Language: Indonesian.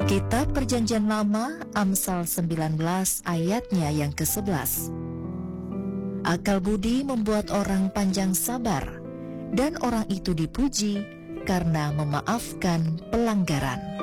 Kitab Perjanjian Lama, Amsal 19 ayatnya yang ke-11. Akal budi membuat orang panjang sabar, dan orang itu dipuji karena memaafkan pelanggaran.